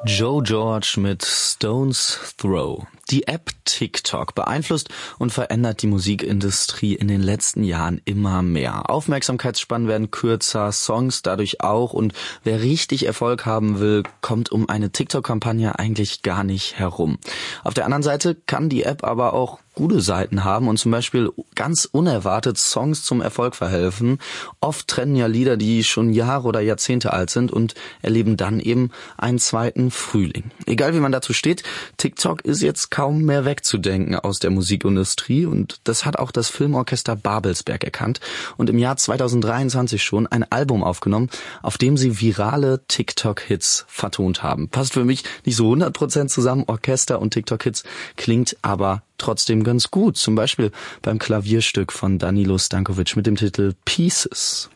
Joe George mit Stone's Throw. Die App TikTok beeinflusst und verändert die Musikindustrie in den letzten Jahren immer mehr. Aufmerksamkeitsspannen werden kürzer, Songs dadurch auch, und wer richtig Erfolg haben will, kommt um eine TikTok-Kampagne eigentlich gar nicht herum. Auf der anderen Seite kann die App aber auch gute Seiten haben und zum Beispiel ganz unerwartet Songs zum Erfolg verhelfen. Oft trennen ja Lieder, die schon Jahre oder Jahrzehnte alt sind, und erleben dann eben einen zweiten Frühling. Egal wie man dazu steht, TikTok ist jetzt kaum mehr wegzudenken aus der Musikindustrie, und das hat auch das Filmorchester Babelsberg erkannt und im Jahr 2023 schon ein Album aufgenommen, auf dem sie virale TikTok-Hits vertont haben. Passt für mich nicht so 100% zusammen, Orchester und TikTok-Hits, klingt aber trotzdem ganz gut. Zum Beispiel beim Klavierstück von Danilo Stankovic mit dem Titel Pieces.